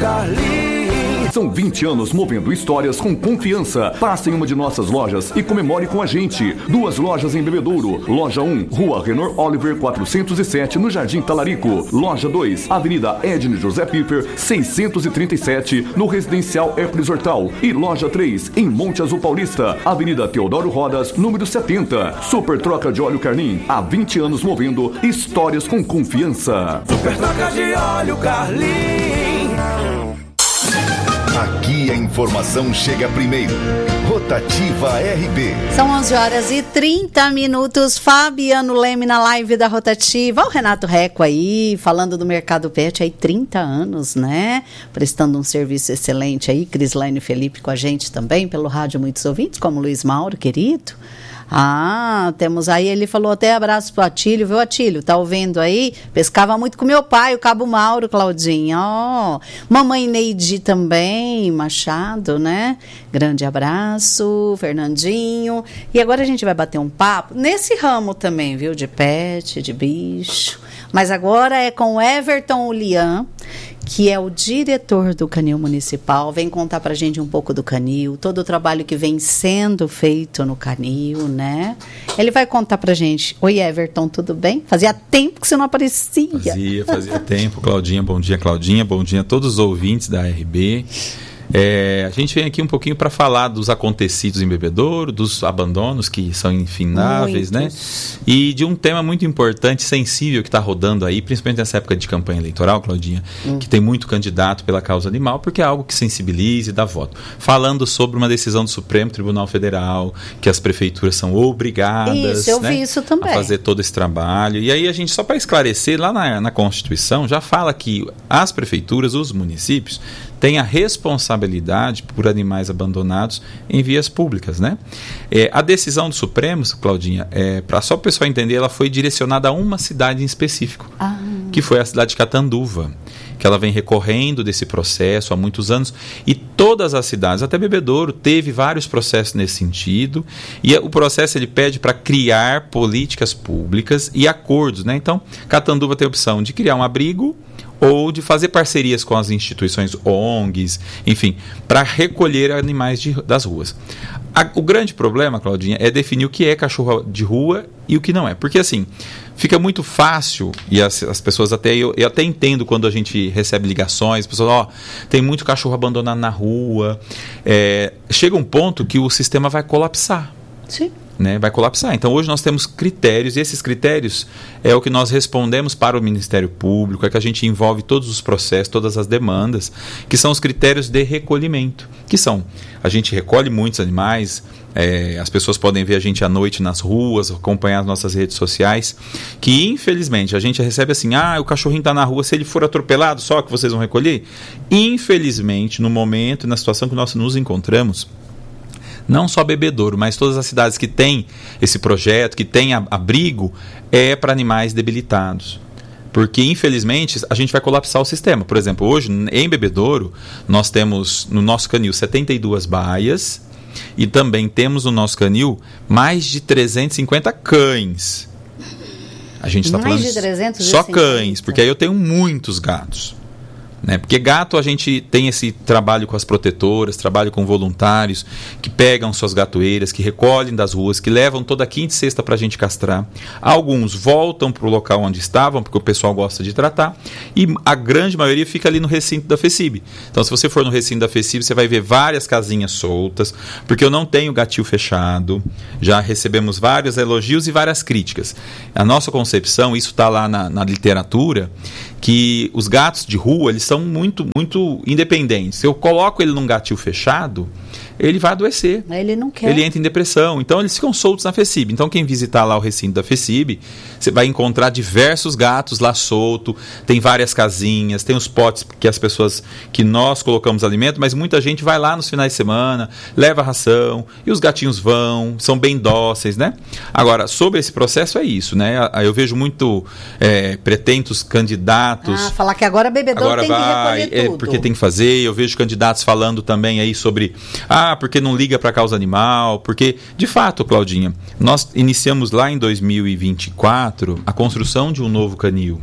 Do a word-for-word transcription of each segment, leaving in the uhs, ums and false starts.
Carlinhos. São vinte anos movendo histórias com confiança. Passe em uma de nossas lojas e comemore com a gente. Duas lojas em Bebedouro. Loja um, Rua Renor Oliver quatrocentos e sete, no Jardim Talarico. Loja dois, Avenida Edne José Piffer, seiscentos e trinta e sete, no Residencial Hércules Hortal. E Loja três, em Monte Azul Paulista, Avenida Teodoro Rodas, número setenta. Super Troca de Óleo Carlin. Há vinte anos movendo histórias com confiança. Super Troca de Óleo Carlin. Aqui a informação chega primeiro. Rotativa R B. São onze horas e trinta minutos. Fabiano Leme na live da Rotativa. O Renato Reco aí, falando do mercado pet aí, trinta anos, né? Prestando um serviço excelente aí. Crislaine Felipe com a gente também, pelo rádio, muitos ouvintes, como Luiz Mauro, querido. Ah, temos aí, ele falou até abraço pro Atílio, viu, Atílio? Tá ouvindo aí? Pescava muito com meu pai, o Cabo Mauro, Claudinha. Ó, oh, mamãe Neide também, Machado, né? Grande abraço, Fernandinho. E agora a gente vai bater um papo nesse ramo também, viu? De pet, de bicho. Mas agora é com o Everton Ulian, que é o diretor do Canil Municipal. Vem contar pra gente um pouco do Canil, todo o trabalho que vem sendo feito no Canil, né? Ele vai contar pra gente. Oi, Everton, tudo bem? Fazia tempo que você não aparecia. Fazia, fazia tempo, Claudinha. Bom dia, Claudinha. Bom dia a todos os ouvintes da R B. É, a gente vem aqui um pouquinho para falar dos acontecidos em Bebedouro, dos abandonos que são infináveis, Muitos. né? E de um tema muito importante, sensível, que está rodando aí, principalmente nessa época de campanha eleitoral, Claudinha, hum. que tem muito candidato pela causa animal, porque é algo que sensibiliza e dá voto. Falando sobre uma decisão do Supremo Tribunal Federal, que as prefeituras são obrigadas isso, eu né, vi isso também. a fazer todo esse trabalho. E aí a gente, só para esclarecer, lá na, na Constituição já fala que as prefeituras, os municípios, têm a responsabilidade por animais abandonados em vias públicas, né? É, a decisão do Supremo, Claudinha, é, para só o pessoal entender, ela foi direcionada a uma cidade em específico, ah. que foi a cidade de Catanduva, que ela vem recorrendo desse processo há muitos anos, e todas as cidades, até Bebedouro, teve vários processos nesse sentido, e o processo ele pede para criar políticas públicas e acordos, né? Então, Catanduva tem a opção de criar um abrigo, ou de fazer parcerias com as instituições O N Gs, enfim, para recolher animais de, das ruas. A, o grande problema, Claudinha, é definir o que é cachorro de rua e o que não é. Porque, assim, fica muito fácil, e as, as pessoas até, eu, eu até entendo quando a gente recebe ligações, as pessoas, ó, oh, tem muito cachorro abandonado na rua. É, chega um ponto que o sistema vai colapsar. Sim. Né, vai colapsar. Então hoje nós temos critérios, e esses critérios é o que nós respondemos para o Ministério Público, é que a gente envolve todos os processos, todas as demandas, que são os critérios de recolhimento, que são, a gente recolhe muitos animais, é, as pessoas podem ver a gente à noite nas ruas, acompanhar as nossas redes sociais, que infelizmente a gente recebe assim, ah, o cachorrinho está na rua, se ele for atropelado, só que vocês vão recolher? Infelizmente, no momento e na situação que nós nos encontramos, não só Bebedouro, mas todas as cidades que têm esse projeto, que têm abrigo, é para animais debilitados. Porque, infelizmente, a gente vai colapsar o sistema. Por exemplo, hoje, em Bebedouro, nós temos no nosso canil setenta e duas baias e também temos no nosso canil mais de trezentos e cinquenta cães. A gente está falando de trezentos e só cinquenta cães, porque aí eu tenho muitos gatos. Né? Porque gato, a gente tem esse trabalho com as protetoras, trabalho com voluntários que pegam suas gatoeiras, que recolhem das ruas, que levam toda quinta e sexta para a gente castrar. Alguns voltam para o local onde estavam, porque o pessoal gosta de tratar, e a grande maioria fica ali no recinto da FECIB. Então, se você for no recinto da FECIB, você vai ver várias casinhas soltas, porque eu não tenho gatil fechado. Já recebemos vários elogios e várias críticas. A nossa concepção, isso está lá na, na literatura, que os gatos de rua, eles são muito, muito independentes. Se eu coloco ele num gatil fechado, ele vai adoecer. Ele não quer. Ele entra em depressão. Então, eles ficam soltos na FECIB. Então, quem visitar lá o recinto da FECIB, você vai encontrar diversos gatos lá soltos. Tem várias casinhas, tem os potes que as pessoas, que nós colocamos alimento, mas muita gente vai lá nos finais de semana, leva ração, e os gatinhos vão, são bem dóceis, né? Agora, sobre esse processo é isso, né? Eu vejo muito é, pretentos candidatos. Ah, falar que agora Bebedouro agora tem vai, que recolher é, tudo. porque tem que fazer. Eu vejo candidatos falando também aí sobre... Ah, porque não liga para a causa animal, porque, de fato, Claudinha, nós iniciamos lá em dois mil e vinte e quatro a construção de um novo canil.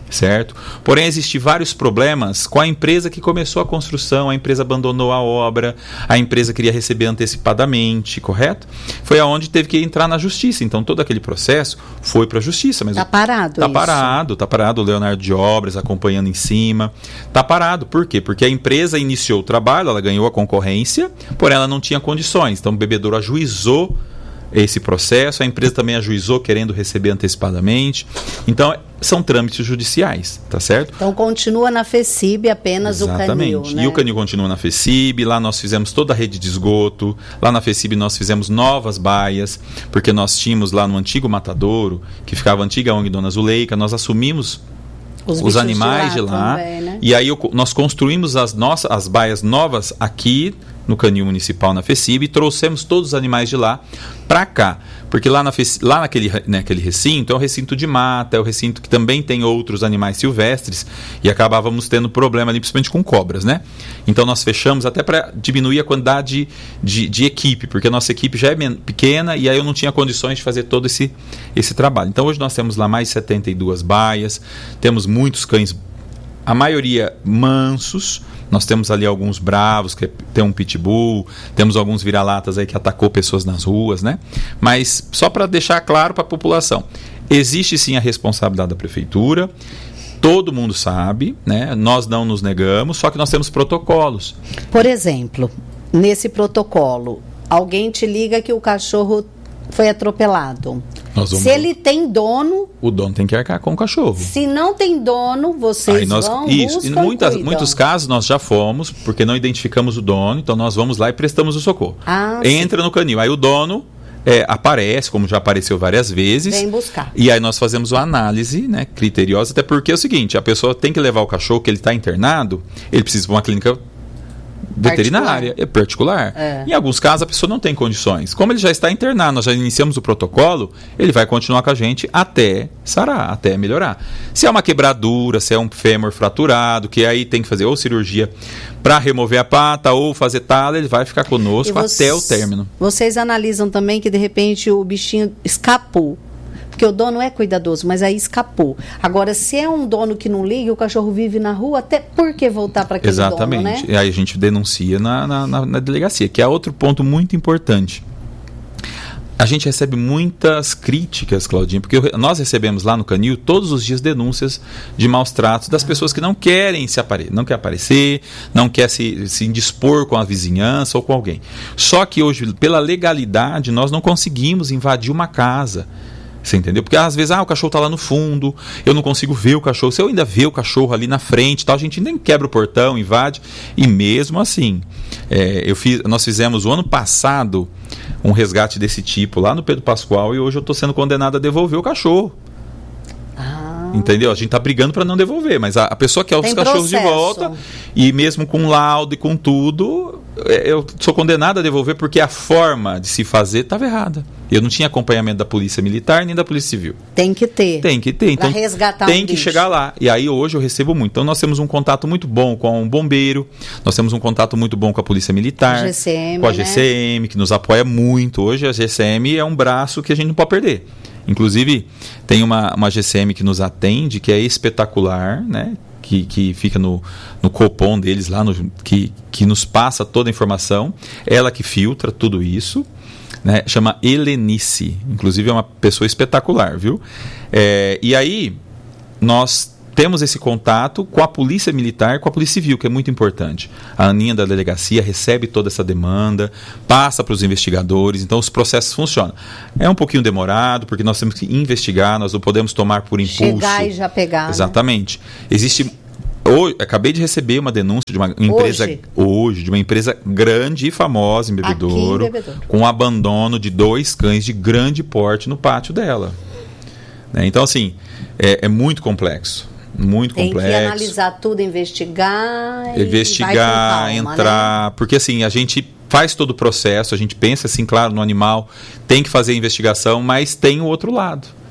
certo? Porém, existem vários problemas com a empresa que começou a construção, a empresa abandonou a obra, a empresa queria receber antecipadamente, correto? Foi aonde teve que entrar na justiça. Então, todo aquele processo foi para a justiça. Está parado Está parado, está parado. O Leonardo de Obras acompanhando em cima. Está parado. Por quê? Porque a empresa iniciou o trabalho, ela ganhou a concorrência, porém ela não tinha condições. Então, o bebedouro ajuizou esse processo, a empresa também ajuizou querendo receber antecipadamente. Então, são trâmites judiciais, tá certo? Então, continua na FECIB apenas Exatamente. o canil, né? E o canil continua na FECIB, lá nós fizemos toda a rede de esgoto, lá na FECIB nós fizemos novas baias, porque nós tínhamos lá no antigo matadouro, que ficava a antiga ONG Dona Zuleika, nós assumimos os, os animais de lá, de lá também, né? E aí eu, nós construímos as, nossas, as baias novas aqui no canil municipal na FECIB e trouxemos todos os animais de lá para cá, porque lá, na FECIB, lá naquele, naquele recinto é um recinto de mata, é um recinto que também tem outros animais silvestres e acabávamos tendo problema ali, principalmente com cobras, né? Então nós fechamos até para diminuir a quantidade de, de, de equipe, porque a nossa equipe já é pequena e aí eu não tinha condições de fazer todo esse, esse trabalho. Então hoje nós temos lá mais de setenta e duas baias, temos muitos cães, a maioria mansos. Nós temos ali alguns bravos, que tem um pitbull, temos alguns vira-latas aí que atacou pessoas nas ruas, né? Mas só para deixar claro para a população, existe sim a responsabilidade da prefeitura, todo mundo sabe, né? Nós não nos negamos, só que nós temos protocolos. Por exemplo, nesse protocolo, alguém te liga que o cachorro foi atropelado. Nós vamos... Se ele tem dono... O dono tem que arcar com o cachorro. Se não tem dono, vocês Aí nós, vão, isso. buscam, Em muitas, muitos casos nós já fomos, porque não identificamos o dono, então nós vamos lá e prestamos o socorro. Ah, Entra sim. no canil. Aí o dono é, aparece, como já apareceu várias vezes. Vem buscar. E aí nós fazemos uma análise, né, criteriosa, até porque é o seguinte, a pessoa tem que levar o cachorro que ele está internado, ele precisa ir para uma clínica veterinária, particular. É particular. É. Em alguns casos a pessoa não tem condições. Como ele já está internado, nós já iniciamos o protocolo, ele vai continuar com a gente até sarar, até melhorar. Se é uma quebradura, se é um fêmur fraturado, que aí tem que fazer ou cirurgia para remover a pata ou fazer tala, ele vai ficar conosco você, até o término. Vocês analisam também que de repente o bichinho escapou. Porque o dono é cuidadoso, mas aí escapou. Agora, se é um dono que não liga, o cachorro vive na rua, até por que voltar para aquele Exatamente. dono, né? E aí a gente denuncia na, na, na, na delegacia, que é outro ponto muito importante. A gente recebe muitas críticas, Claudinha, porque nós recebemos lá no canil todos os dias denúncias de maus tratos das pessoas que não querem se apare- não quer aparecer, não quer se, se indispor com a vizinhança ou com alguém. Só que hoje, pela legalidade, nós não conseguimos invadir uma casa. Você entendeu? Porque às vezes ah, o cachorro está lá no fundo, eu não consigo ver o cachorro. Se eu ainda ver o cachorro ali na frente, tal, a gente nem quebra o portão, invade. E mesmo assim, é, eu fiz, nós fizemos o ano passado um resgate desse tipo lá no Pedro Pascoal e hoje eu estou sendo condenado a devolver o cachorro. Ah. Entendeu? A gente está brigando para não devolver, mas a, a pessoa quer os Tem cachorros processo. de volta e mesmo com laudo e com tudo, eu sou condenado a devolver porque a forma de se fazer estava errada. Eu não tinha acompanhamento da polícia militar nem da polícia civil. Tem que ter. Tem que ter. Então, pra resgatar tem um que bicho. chegar lá. E aí hoje eu recebo muito. Então nós temos um contato muito bom com um bombeiro, nós temos um contato muito bom com a polícia militar, G C M, com a né? G C M, que nos apoia muito. Hoje a G C M é um braço que a gente não pode perder. Inclusive, tem uma, uma G C M que nos atende, que é espetacular, né? Que, que fica no, no Copom deles lá, no, que, que nos passa toda a informação. Ela que filtra tudo isso, né? Chama Helenice. Inclusive é uma pessoa espetacular, viu? É, e aí, nós temos esse contato com a polícia militar, com a polícia civil, que é muito importante. A Aninha da delegacia recebe toda essa demanda, passa para os investigadores, então os processos funcionam. É um pouquinho demorado, porque nós temos que investigar, nós não podemos tomar por impulso. Chegar e já pegar. Exatamente. Né? Existe... Hoje, acabei de receber uma denúncia de uma empresa hoje? hoje, de uma empresa grande e famosa em Bebedouro, Aqui em Bebedouro, com o abandono de dois cães de grande porte no pátio dela. Né? Então, assim, é, é muito complexo. Muito Tem complexo. que analisar tudo, investigar. Investigar, e vai com calma, entrar. Né? Porque assim, a gente faz todo o processo, a gente pensa assim, claro, no animal, tem que fazer a investigação, mas tem o outro lado.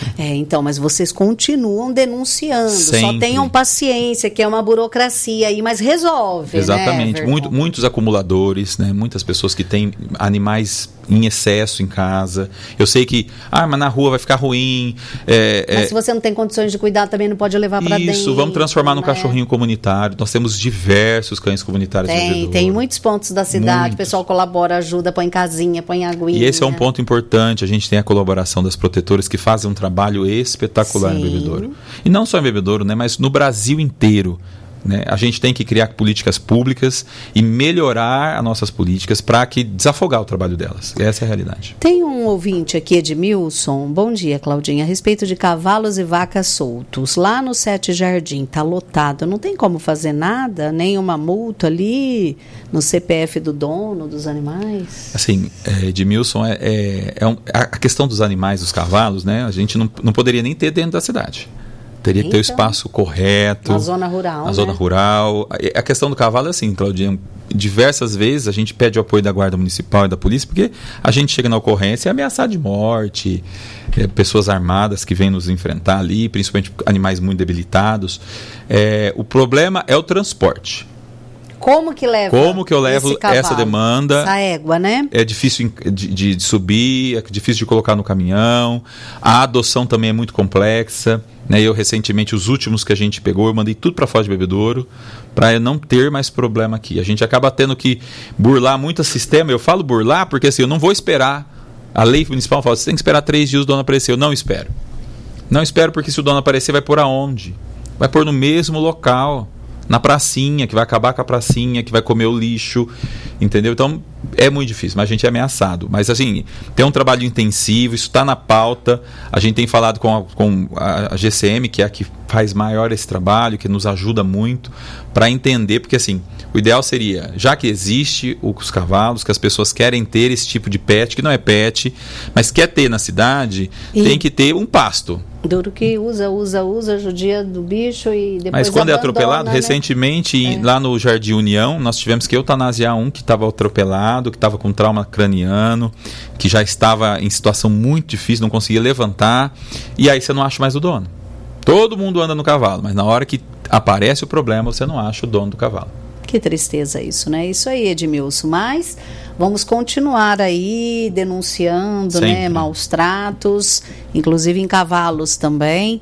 É, então, mas vocês continuam denunciando. Sempre. Só tenham paciência, que é uma burocracia aí, mas resolve, Exatamente. né, Muito, muitos acumuladores, né? Muitas pessoas que têm animais em excesso em casa. Eu sei que, ah, mas na rua vai ficar ruim. É, Mas é, se você não tem condições de cuidar, também não pode levar para dentro. Isso, vamos transformar num né? cachorrinho comunitário. Nós temos diversos cães comunitários. Tem, tem muitos pontos da cidade, Muitos. o pessoal colabora, ajuda, põe casinha, põe aguinha. E esse é um ponto importante, a gente tem a colaboração das protetoras que fazem um trabalho espetacular Sim. em Bebedouro. E não só em Bebedouro, né, mas no Brasil inteiro. Né? A gente tem que criar políticas públicas e melhorar as nossas políticas para que desafogar o trabalho delas. Essa é a realidade. Tem um ouvinte aqui, Edmilson. Bom dia, Claudinha. A respeito de cavalos e vacas soltos. Lá no Sete Jardim, está lotado. Não tem como fazer nada? Nem uma multa ali no C P F do dono dos animais? Assim, é, Edmilson, é, é, é um, a questão dos animais, dos cavalos, né? A gente não, não poderia nem ter dentro da cidade. Teria que ter o espaço correto. Na zona rural, Na né? zona rural. A questão do cavalo é assim, Claudinha. Diversas vezes a gente pede o apoio da Guarda Municipal e da Polícia, porque a gente chega na ocorrência e é ameaçado de morte, é, pessoas armadas que vêm nos enfrentar ali, principalmente animais muito debilitados. É, o problema é o transporte. Como que leva Como que eu levo esse cavalo, essa demanda? essa égua, né? É difícil de, de, de subir, é difícil de colocar no caminhão. A adoção também é muito complexa. Né? Eu, recentemente, os últimos que a gente pegou, eu mandei tudo para Foz de Bebedouro, para não ter mais problema aqui. A gente acaba tendo que burlar muito o sistema. Eu falo burlar porque assim, eu não vou esperar. A lei municipal fala, você tem que esperar três dias o dono aparecer. Eu não espero. Não espero porque se o dono aparecer, vai pôr aonde? Vai pôr no mesmo local. Na pracinha, que vai acabar com a pracinha, que vai comer o lixo, entendeu? Então, é muito difícil, mas a gente é ameaçado. Mas, assim, tem um trabalho intensivo, isso está na pauta. A gente tem falado com a, com a G C M, que é a que faz maior esse trabalho, que nos ajuda muito para entender, porque, assim, o ideal seria, já que existe os cavalos, que as pessoas querem ter esse tipo de pet, que não é pet, mas quer ter na cidade, e tem que ter um pasto. Duro que usa, usa, usa, judia do bicho e depois Mas quando abandona, é atropelado, né? recentemente, É. lá no Jardim União, nós tivemos que eutanasiar um que estava atropelado, que estava com trauma craniano, que já estava em situação muito difícil, não conseguia levantar, e aí você não acha mais o dono. Todo mundo anda no cavalo, mas na hora que aparece o problema, você não acha o dono do cavalo. Que tristeza isso, né? Isso aí, Edmilson. Mas vamos continuar aí denunciando, Sempre. né? Maus tratos, inclusive em cavalos também.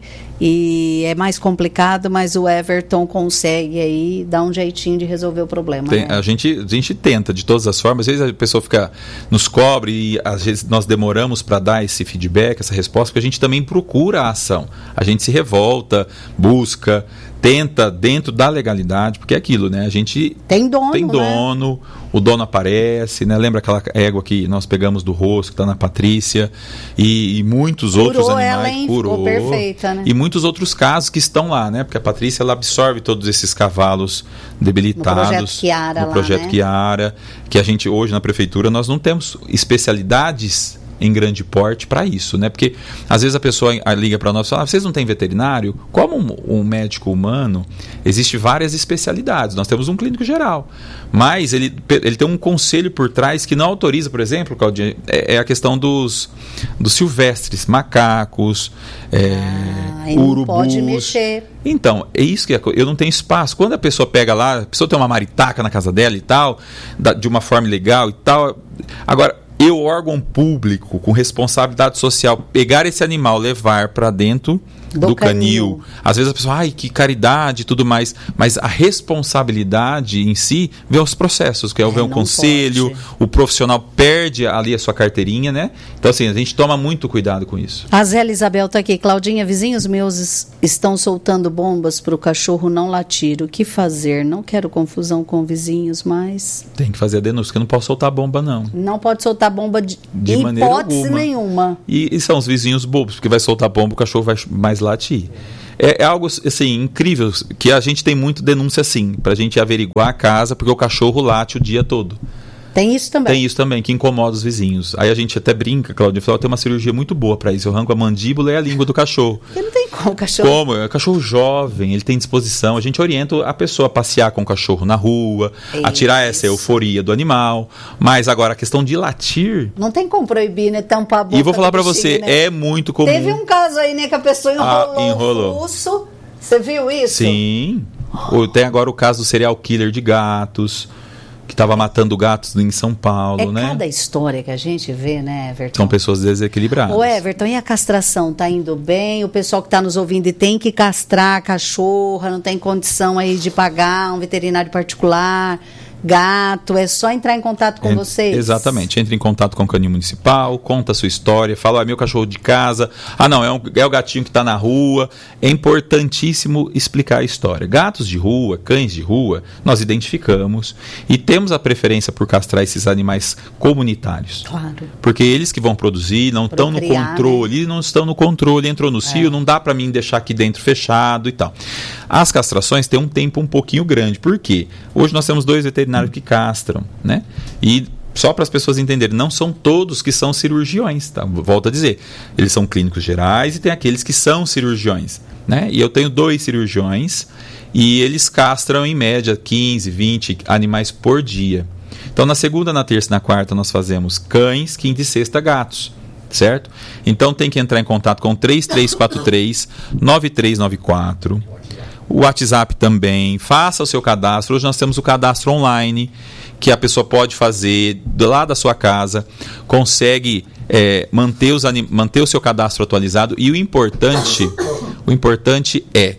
E é mais complicado, mas o Everton consegue aí dar um jeitinho de resolver o problema. Tem, né? a, gente, a gente tenta de todas as formas. Às vezes a pessoa fica, nos cobre e às vezes nós demoramos para dar esse feedback, essa resposta, porque a gente também procura a ação. A gente se revolta, busca, tenta dentro da legalidade, porque é aquilo, né? A gente Tem dono, tem né? dono, o dono aparece, né? Lembra aquela égua que nós pegamos do rosto, que está na Patrícia, e, e muitos Curou outros animais. ela, hein? Curou. Ficou perfeita, né? E muitos outros casos que estão lá, né? Porque a Patrícia, ela absorve todos esses cavalos debilitados. No projeto Kiara no lá, projeto né? Kiara, que a gente hoje na prefeitura, nós não temos especialidades em grande porte para isso, né? Porque às vezes a pessoa liga para nós e fala, ah, vocês não têm veterinário? Como um, um médico humano, existe várias especialidades. Nós temos um clínico geral, mas ele, ele tem um conselho por trás que não autoriza, por exemplo, Claudinha, é, é a questão dos, dos silvestres, macacos, é, Ah, e não urubus. pode mexer. Então, é isso que é, eu não tenho espaço. Quando a pessoa pega lá, a pessoa tem uma maritaca na casa dela e tal, da, de uma forma legal e tal. Agora, eu, órgão público com responsabilidade social, pegar esse animal, levar para dentro do, Do canil. canil. Às vezes a pessoa, ai, que caridade e tudo mais, mas a responsabilidade em si vê os processos, que é, É, ver um não conselho, pode. o profissional perde ali a sua carteirinha, né? Então, assim, a gente toma muito cuidado com isso. A Zé Isabel está aqui. Claudinha, vizinhos meus es- estão soltando bombas para o cachorro não latir. O que fazer? Não quero confusão com vizinhos, mas Tem que fazer a denúncia, porque eu não posso soltar bomba, não. não pode soltar bomba de, De em maneira hipótese alguma. nenhuma. E, e são os vizinhos bobos, porque vai soltar bomba, o cachorro vai mais latir. É, é algo assim incrível, que a gente tem muito denúncia assim, pra gente averiguar a casa, porque o cachorro late o dia todo. Tem isso também. Tem isso também, que incomoda os vizinhos. Aí a gente até brinca, Claudinha, fala, tem uma cirurgia muito boa para isso. Eu arranco a mandíbula e a língua do cachorro. Porque não tem como, cachorro. Como? É um cachorro jovem, ele tem disposição. A gente orienta a pessoa a passear com o cachorro na rua, isso. a tirar essa euforia do animal. Mas agora a questão de latir... Não tem como proibir, né? Tampar a boca. E vou falar para bexiga, você, né? é muito comum. Teve um caso aí, né, que a pessoa enrolou, ah, enrolou. o pulso. Você viu isso? Sim. Tem agora o caso do serial killer de gatos, que estava matando gatos em São Paulo, é né? Cada história que a gente vê, né, Everton? São pessoas desequilibradas. Ô, Everton, e a castração? Tá indo bem? O pessoal que está nos ouvindo e tem que castrar a cachorra, não tem condição aí de pagar um veterinário particular, gato, é só entrar em contato com é, vocês? Exatamente, entre em contato com o canil municipal, conta a sua história, fala, é meu cachorro de casa, ah não, é, um, é o gatinho que está na rua. É importantíssimo explicar a história. Gatos de rua, cães de rua, nós identificamos e temos a preferência por castrar esses animais comunitários. Claro. Porque eles que vão produzir, não estão no controle, né? não estão no controle, entrou no cio, é. não dá para mim deixar aqui dentro fechado e tal. As castrações têm um tempo um pouquinho grande, por quê? Hoje nós temos dois veterinários que castram, né? E só para as pessoas entenderem, não são todos que são cirurgiões, tá? Volto a dizer, eles são clínicos gerais e tem aqueles que são cirurgiões, né? E eu tenho dois cirurgiões e eles castram em média quinze, vinte animais por dia. Então na segunda, na terça e na quarta nós fazemos cães, quinta e sexta gatos, certo? Então tem que entrar em contato com três três quatro três, nove três nove quatro. O WhatsApp também, faça o seu cadastro. Hoje nós temos o cadastro online, que a pessoa pode fazer lá da sua casa, consegue é, manter, os anim... manter o seu cadastro atualizado. E o importante, o importante é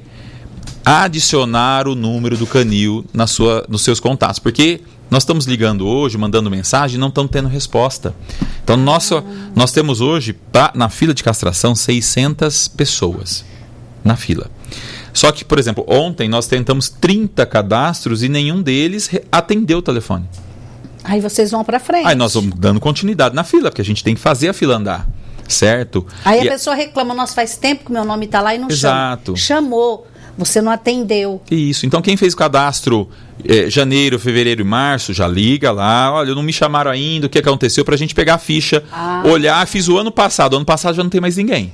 adicionar o número do canil na sua, nos seus contatos, porque nós estamos ligando hoje, mandando mensagem e não estamos tendo resposta. Então nosso, nós temos hoje, pra, na fila de castração, seiscentas pessoas na fila. Só que, por exemplo, ontem nós tentamos trinta cadastros e nenhum deles atendeu o telefone. Aí vocês vão para frente. Aí nós vamos dando continuidade na fila, porque a gente tem que fazer a fila andar, certo? Aí e a pessoa reclama, nossa, faz tempo que meu nome está lá e não Exato. chama. Chamou, você não atendeu. Isso, então quem fez o cadastro eh, janeiro, fevereiro e março, já liga lá, olha, não me chamaram ainda, o que aconteceu, para a gente pegar a ficha, ah. olhar, fiz o ano passado, ano passado já não tem mais ninguém.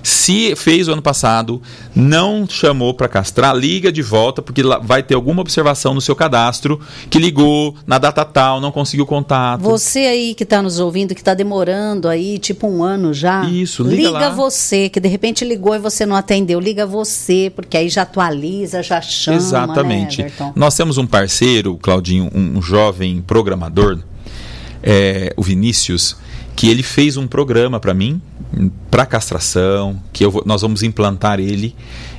Se fez o ano passado, não chamou para castrar, liga de volta, porque vai ter alguma observação no seu cadastro que ligou na data tal, não conseguiu contato. Você aí que está nos ouvindo, que está demorando aí, tipo um ano já. Isso, liga, liga lá. você, que de repente ligou e você não atendeu. Liga você, porque aí já atualiza, já chama. Exatamente. Né, Everton? Nós temos um parceiro, Claudinho, um, um jovem programador, é, o Vinícius, que ele fez um programa para mim, para castração, que eu vou, nós vamos implantar ele,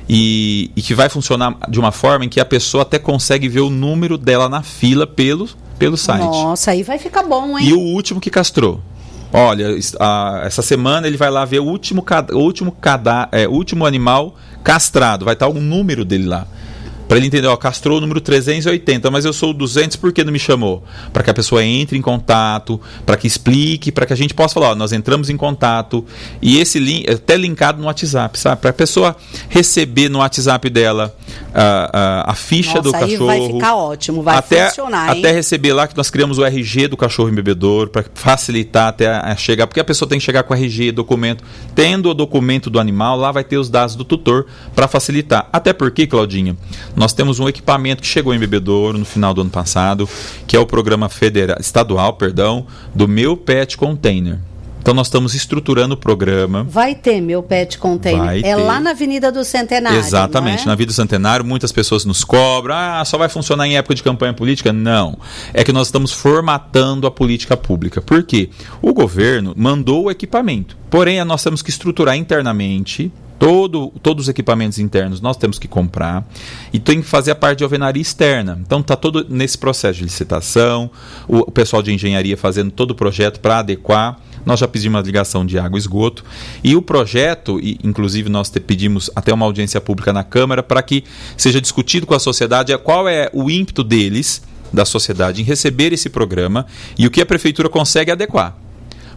e, e que vai funcionar de uma forma em que a pessoa até consegue ver o número dela na fila pelo, pelo site. Nossa, aí vai ficar bom, hein? E o último que castrou. Olha, a, essa semana ele vai lá ver o último, o último, cada, é, último animal castrado, vai estar o número dele lá. Para ele entender, ó, castrou o número trezentos e oitenta, mas eu sou o duzentos, por que não me chamou? Para que a pessoa entre em contato, para que explique, para que a gente possa falar, ó, nós entramos em contato, e esse link, até linkado no WhatsApp, sabe? Para a pessoa receber no WhatsApp dela a, a, a ficha Nossa, do aí cachorro. Vai ficar ótimo, vai até, funcionar, hein? Até receber lá que nós criamos o R G do cachorro embebedouro, para facilitar até a, a chegar, porque a pessoa tem que chegar com o R G, documento. Tendo o documento do animal, lá vai ter os dados do tutor para facilitar. Até porque, Claudinha, nós temos um equipamento que chegou em Bebedouro no final do ano passado, que é o programa federal, estadual, perdão, do Meu Pet Container. Então nós estamos estruturando o programa. Vai ter Meu Pet Container. Vai é ter. Lá na Avenida do Centenário. Exatamente, não é? Na Avenida do Centenário, muitas pessoas nos cobram, ah, só vai funcionar em época de campanha política? Não. É que nós estamos formatando a política pública. Por quê? O governo mandou o equipamento, porém nós temos que estruturar internamente. Todo, todos os equipamentos internos nós temos que comprar e tem que fazer a parte de alvenaria externa. Então está todo nesse processo de licitação, o, o pessoal de engenharia fazendo todo o projeto para adequar. Nós já pedimos a ligação de água e esgoto e o projeto, e, inclusive nós te, pedimos até uma audiência pública na Câmara para que seja discutido com a sociedade qual é o ímpeto deles, da sociedade, em receber esse programa e o que a Prefeitura consegue adequar.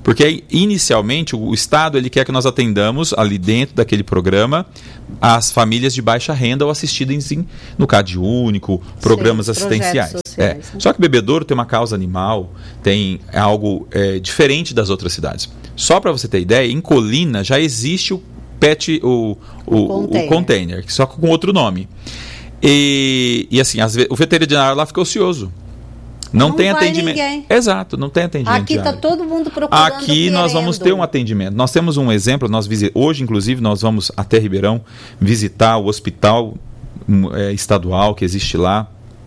Porque inicialmente o Estado ele quer que nós atendamos ali dentro daquele programa as famílias de baixa renda ou assistidas em, no CAD único, programas Sim, assistenciais. É. Né? Só que Bebedouro tem uma causa animal, tem algo é, diferente das outras cidades. Só para você ter ideia, em Colina já existe o pet, o, o, o, container. o container, só com outro nome. E, e assim, as, o veterinário lá fica ocioso. Não, não tem atendimento. Ninguém. Exato, não tem atendimento. Aqui está todo mundo procurando. Aqui nós querendo. vamos ter um atendimento. Nós temos um exemplo, nós hoje, inclusive, nós vamos até Ribeirão visitar o hospital é, estadual que existe lá,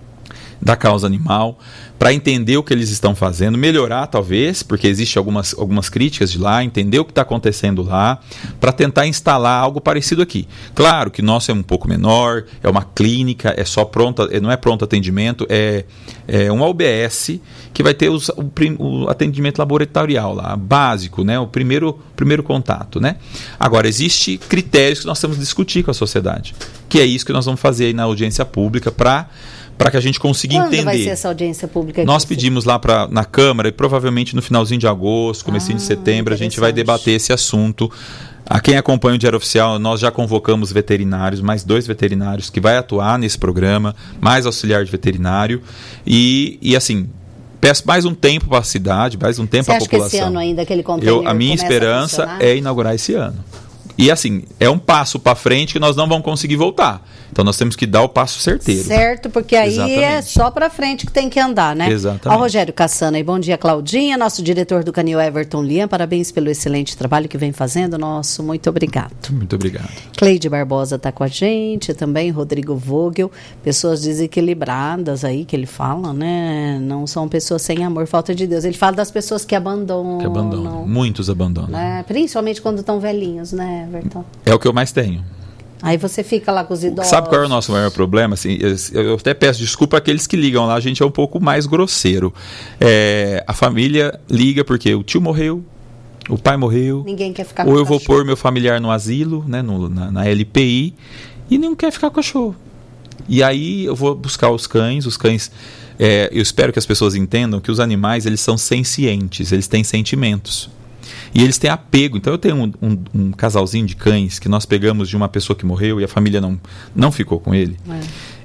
da causa animal, para entender o que eles estão fazendo, melhorar talvez, porque existem algumas, algumas críticas de lá, entender o que está acontecendo lá, para tentar instalar algo parecido aqui. Claro que nosso é um pouco menor, é uma clínica, é só pronto, não é pronto atendimento, é, é um U B S que vai ter os, o, o atendimento laboratorial lá, básico, né, o primeiro, primeiro contato. Né? Agora, existem critérios que nós temos que discutir com a sociedade, que é isso que nós vamos fazer aí na audiência pública para para que a gente consiga Quando entender. Quando vai ser essa audiência pública aqui? Nós pedimos lá pra, na Câmara e provavelmente no finalzinho de agosto, comecinho ah, de setembro, a gente vai debater esse assunto. A quem acompanha o Diário Oficial, nós já convocamos veterinários, mais dois veterinários que vai atuar nesse programa, mais auxiliar de veterinário. E, e assim, peço mais um tempo para a cidade, mais um tempo para a população. Você acha que esse ano ainda aquele container Eu, A minha esperança a é inaugurar esse ano. E assim, é um passo para frente que nós não vamos conseguir voltar. Então nós temos que dar o passo certeiro. Certo, porque aí Exatamente. é só para frente que tem que andar, né? Exatamente. Ó, Rogério Cassana, e bom dia, Claudinha, nosso diretor do Canil Everton Lian, parabéns pelo excelente trabalho que vem fazendo, nosso muito obrigado. Muito obrigado. Cleide Barbosa está com a gente também, Rodrigo Vogel, pessoas desequilibradas aí que ele fala, né? Não são pessoas sem amor, falta de Deus. Ele fala das pessoas que abandonam. Que abandonam, muitos abandonam. Né? Principalmente quando estão velhinhos, né, Everton? É o que eu mais tenho. Aí você fica lá com os idosos. Sabe qual é o nosso maior problema? Assim, eu até peço desculpa àqueles que ligam lá, a gente é um pouco mais grosseiro. É, a família liga porque o tio morreu, o pai morreu. Ninguém quer ficar com o cachorro. Ou eu vou pôr meu familiar no asilo, né, no, na, na L P I, e não quer ficar com o cachorro. E aí eu vou buscar os cães, os cães... É, eu espero que as pessoas entendam que os animais, eles são sencientes, eles têm sentimentos. E eles têm apego. Então eu tenho um, um, um casalzinho de cães que nós pegamos de uma pessoa que morreu e a família não, não ficou com ele. É.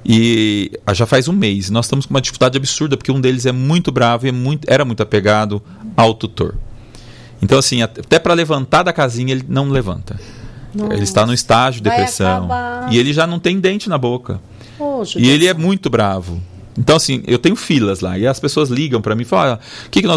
E já faz um mês. Nós estamos com uma dificuldade absurda porque um deles é muito bravo e é muito, era muito apegado ao tutor. Então assim, até para levantar da casinha ele não levanta. Nossa. Ele está no estágio de depressão. Acabar. E ele já não tem dente na boca. Poxa, e Deus. Ele é muito bravo. Então assim, eu tenho filas lá e as pessoas ligam para mim e falam, o que, que nós